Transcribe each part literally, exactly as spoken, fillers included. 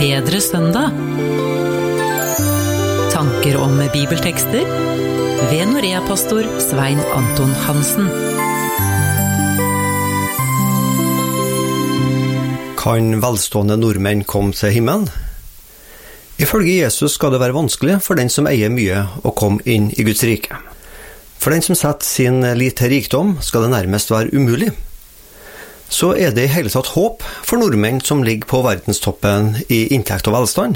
Bedre søndag. Tanker om bibeltekster ved Norea-pastor Svein Anton Hansen. Kan velstående nordmenn komme til himmelen? Ifølge Jesus skal det være vanskelig for den som eier mye å komme inn i Guds rike. For den som setter sin lit til rikdom, skal det nærmest være umulig. Så er det i hele tatt håp for nordmenn som ligger på verdenstoppen i inntekt og velstand.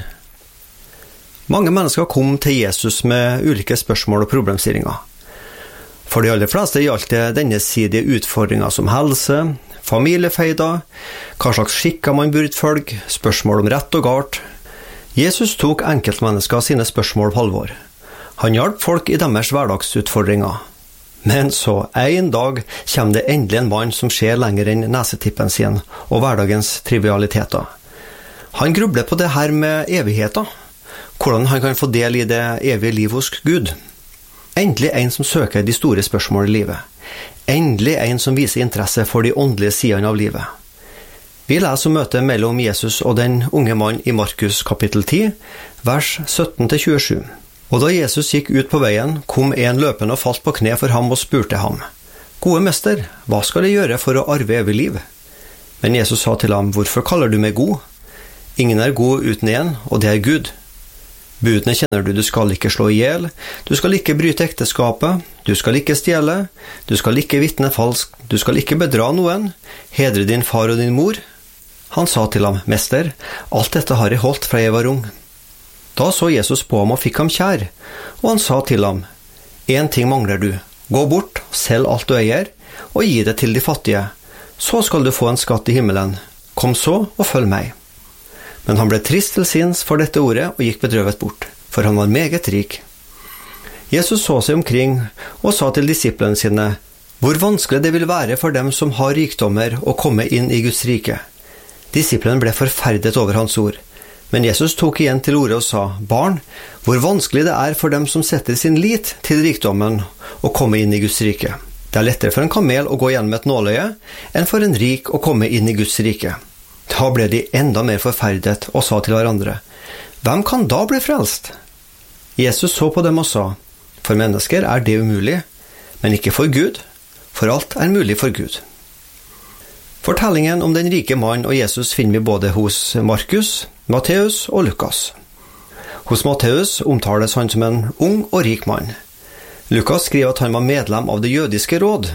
Mange mennesker kom til Jesus med ulike spørsmål og problemstillinger. For de aller fleste gjaldt det denne sidige utfordringer som helse, familiefeider, hva slags skikker man burde følge, spørsmål om rett og galt. Jesus tok enkeltmennesker sine spørsmål på alvor. Han hjalp folk i deres hverdagsutfordringer. Men så en dag kommer det endelig en mann som ser lenger enn nesetippen sin og hverdagens trivialiteter. Han grubler på det her med evigheten, hvordan han kan få del i det evige liv hos Gud. Endelig en som søker de store spørsmål i livet. Endelig en som viser interesse for de åndelige sidene av livet. Vi leser om møtet mellom Jesus og den unge mann i Markus kapittel ti, vers sytten til tjuesju. Og da Jesus gikk ut på veien, kom en løpende og falt på kne for ham og spurte ham: «Gode mester, hva skal jeg gjøre for å arve evig liv?» Men Jesus sa til ham: «Hvorfor kaller du meg god? Ingen er god uten en, og det er Gud. Budene kjenner du: du skal ikke slå ihjel, du skal ikke bryte ekteskapet, du skal ikke stjele, du skal ikke vitne falskt, du skal ikke bedra noen, hedre din far og din mor.» Han sa til ham: «Mester, alt dette har jeg holdt fra jeg var ung.» Da så Jesus på ham og fikk ham kjær, og han sa til ham: «En ting mangler du. Gå bort, selg alt du eier, og gi det til de fattige. Så skal du få en skatt i himmelen. Kom så og følg meg.» Men han ble trist til sinns for dette ordet og gikk bedrøvet bort, for han var meget rik. Jesus så seg omkring og sa til disiplene sine: «Hvor vanskelig det vil være for dem som har rikdommer å komme inn i Guds rike.» Disiplene ble forferdet over hans ord. Men Jesus tok igjen til ordet og sa: «Barn, hvor vanskelig det er for dem som setter sin lit til rikdommen å komme inn i Guds rike. Det er lettere for en kamel å gå gjennom et nåløye enn for en rik å komme inn i Guds rike.» Da ble de enda mer forferdet og sa til hverandre: «Hvem kan da bli frelst?» Jesus så på dem og sa: «For mennesker er det umulig, men ikke for Gud, for alt er mulig for Gud.» Fortellingen om den rike mann og Jesus finner vi både hos Markus, Matteus og Lukas. Hos Matteus omtales han som en ung og rik mann. Lukas skriver at han var medlem av det jødiske råd.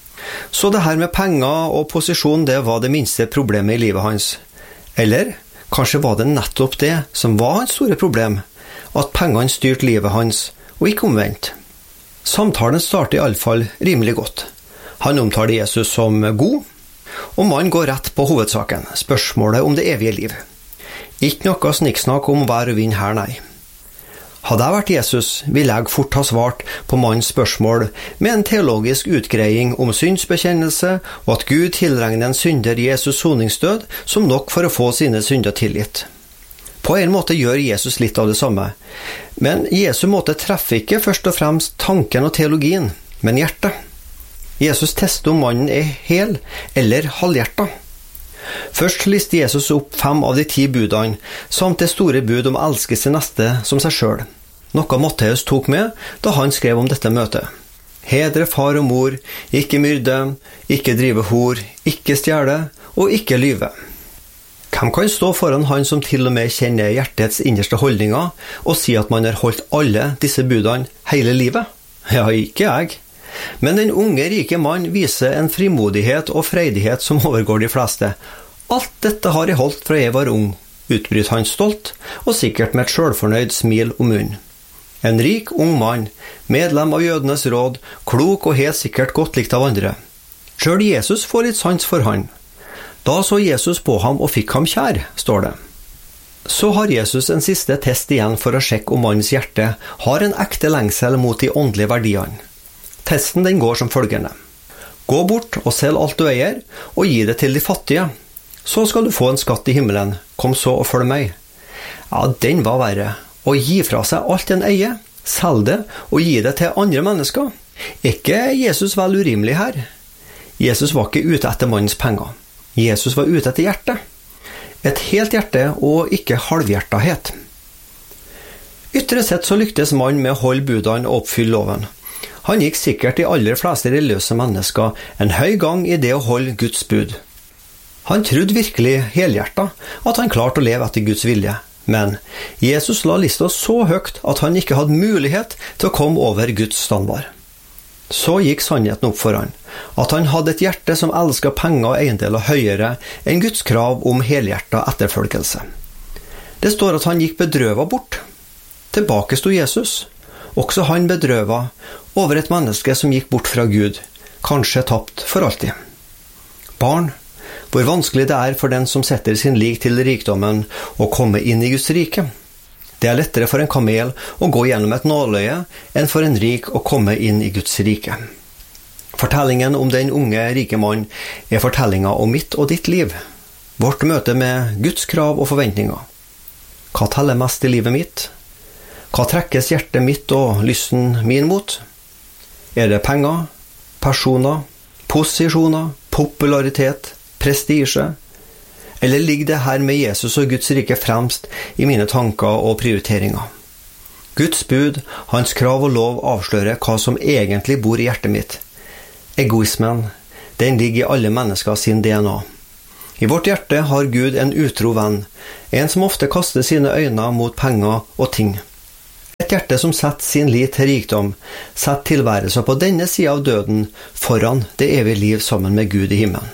Så det her med penger og posisjon, det var det minste problemet i livet hans. Eller kanskje var det nettopp det som var hans store problem, at pengene styrte livet hans, og ikke omvendt. Samtalen starter i alle fall rimelig godt. Han omtaler Jesus som god, og mannen går rett på hovedsaken, spørsmålet om det evige liv. Ikke noe snikksnakk om vær og vind her, nei. Hadde jeg vært Jesus, ville jeg fort ha svart på mannens spørsmål med en teologisk utgreiing om syndsbekjennelse, og at Gud tilregner en synder Jesus soningsdød som nok for å få sine synder tilgitt. På en måte gjør Jesus litt av det samme, men Jesu måte treffer ikke først og fremst tanken og teologien, men hjertet. Jesus tester om mannen er hel eller halvhjertet. Først lister Jesus opp fem av de ti budene, samt det store bud om å elske sin neste som seg selv. Noe Matteus tok med da han skrev om dette møtet. Hedre far og mor, ikke myrde, ikke drive hor, ikke stjele og ikke lyve. Hvem kan stå foran han som til og med kjenner hjertets innerste holdninger og si at man har holdt alle disse budene hele livet? Ja, ikke jeg. Men den unge, rike mann viser en frimodighet og freidighet som overgår de fleste. «Alt dette har jeg holdt fra jeg var ung», utbryter han stolt, og sikkert med et selvfornøyd smil om munnen. En rik, ung mann, medlem av jødenes råd, klok og helt sikkert godt likt av andre. Selv Jesus får litt sans for han. Da så Jesus på ham og fikk ham kjær, står det. Så har Jesus en siste test igjen for å sjekke om mannens hjerte har en ekte lengsel mot de åndelige verdiene. Testen den går som følgende: Gå bort og selg alt du eier, og gi det til de fattige. Så skal du få en skatt i himmelen. Kom så og følg meg. Ja, den var verre. Å gi fra seg alt en eier, selg det og gi det til andre mennesker. Ikke Jesus vel urimelig her? Jesus var ikke ute etter mannens penger. Jesus var ute etter hjertet. Et helt hjerte og ikke halvhjertethet. Ytre sett så lyktes mannen med å holde budene og oppfylle loven. Han gikk sikkert de aller fleste religiøse mennesker en høy gang i det å holde Guds bud. Han trodde virkelig helhjertet at han klarte å leve etter Guds vilje, men Jesus la lista så høyt at han ikke hadde mulighet til å komme over Guds standard. Så gikk sannheten opp for han, at han hadde et hjerte som elsket penger og eiendeler høyere enn Guds krav om helhjertet etterfølgelse. Det står at han gikk bedrøvet bort. Tilbake sto Jesus, også han bedrøvet over et menneske som gikk bort fra Gud, kanskje tapt for alltid. Barn, hvor vanskelig det er for den som setter sin lik til rikdommen å komme inn i Guds rike. Det er lettere for en kamel å gå gjennom et nåløye enn for en rik å komme inn i Guds rike. Fortellingen om den unge rike mann er fortellingen om mitt og ditt liv, vårt møte med Guds krav og forventninger. Hva teller mest i livet mitt? Hva trekkes hjertet mitt og lysten min mot? Er det penger, personer, posisjoner, popularitet, prestisje? Eller ligger det her med Jesus og Guds rike fremst i mine tanker og prioriteringer? Guds bud, hans krav og lov avslører hva som egentlig bor i hjertet mitt. Egoismen, den ligger i alle mennesker sin D N A. I vårt hjerte har Gud en utro venn, en som ofte kaster sine øyne mot penger og ting. Et hjerte som setter sin lit til rikdom, setter tilværelsen på denne siden av døden foran det evige liv sammen med Gud i himmelen.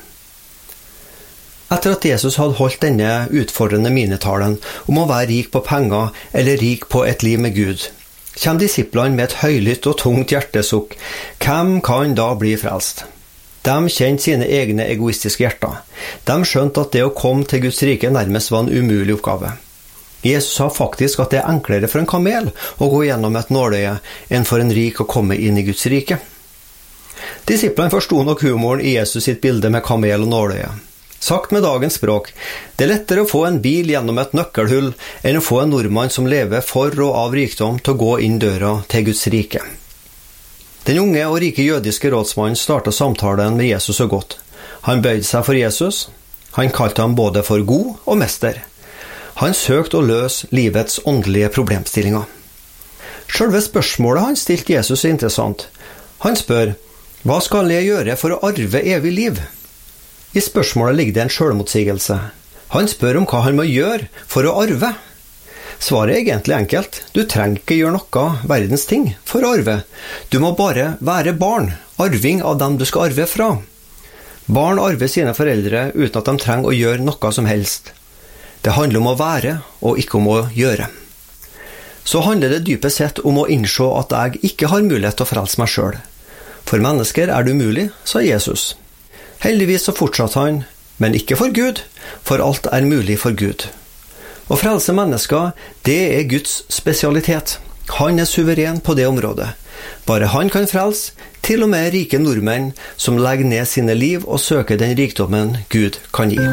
Etter at Jesus hadde holdt denne utfordrende minnetalen om å være rik på penger eller rik på et liv med Gud, kommer disiplene med et høylytt og tungt hjertesukk. Hvem kan da bli frelst? De kjente sine egne egoistiske hjerter. De skjønte at det å komme til Guds rike nærmest var en umulig oppgave. Jesus sa faktisk at det er enklere for en kamel å gå gjennom et nåløye enn for en rik å komme inn i Guds rike. Disiplene forstod nok humoren i Jesus sitt bilde med kamel og nåløye. Sagt med dagens språk, det er lettere å få en bil gjennom et nøkkelhull enn å få en nordmann som lever for og av rikdom til å gå inn døra til Guds rike. Den unge og rike jødiske rådsmannen startet samtalen med Jesus så godt. Han bøyde seg for Jesus. Han kalte ham både for god og mester. Han søkte å løse livets åndelige problemstillinger. Selve spørsmålet han stilte Jesus er interessant. Han spør, hva skal jeg gjøre for å arve evig liv? I spørsmålet ligger det en selvmotsigelse. Han spør om hva han må gjøre for å arve. Svaret er egentlig enkelt. Du trenger ikke gjøre noe verdens ting for å arve. Du må bare være barn, arving av dem du skal arve fra. Barn arver sine foreldre uten at de trenger å gjøre noe som helst. Det handler om å være, og ikke om å gjøre. Så handler det dypest sett om å innse at jeg ikke har mulighet til å frelse meg selv. For mennesker er det umulig, sa Jesus. Heldigvis så fortsatte han, men ikke for Gud, for alt er mulig for Gud. Å frelse mennesker, det er Guds spesialitet. Han er suveren på det området. Bare han kan frelse, til og med rike nordmenn som legger ned sine liv og søker den rikdommen Gud kan gi.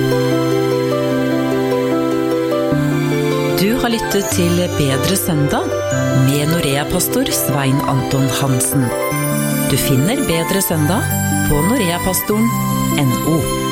Du har lyttet til Bedre søndag med Norea-pastor Svein Anton Hansen. Du finner Bedre søndag på noreapastoren punktum no.